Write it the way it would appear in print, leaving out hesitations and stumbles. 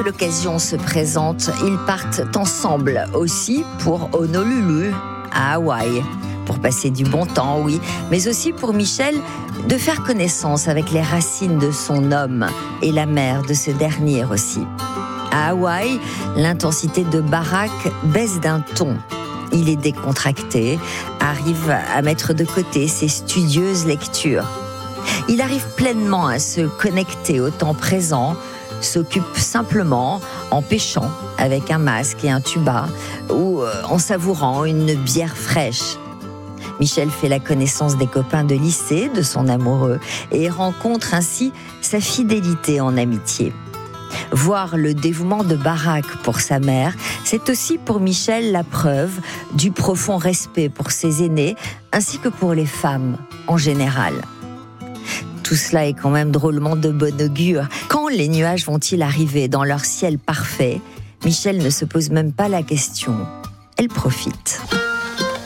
l'occasion se présente, ils partent ensemble aussi pour Honolulu, à Hawaï. Pour passer du bon temps, oui, mais aussi pour Michel de faire connaissance avec les racines de son homme et la mère de ce dernier aussi. À Hawaï, l'intensité de Barack baisse d'un ton. Il est décontracté, arrive à mettre de côté ses studieuses lectures. Il arrive pleinement à se connecter au temps présent, s'occupe simplement en pêchant avec un masque et un tuba ou en savourant une bière fraîche. Michel fait la connaissance des copains de lycée, de son amoureux, et rencontre ainsi sa fidélité en amitié. Voir le dévouement de Barack pour sa mère, c'est aussi pour Michel la preuve du profond respect pour ses aînés, ainsi que pour les femmes en général. Tout cela est quand même drôlement de bon augure. Quand les nuages vont-ils arriver dans leur ciel parfait ? Michel ne se pose même pas la question. Elle profite.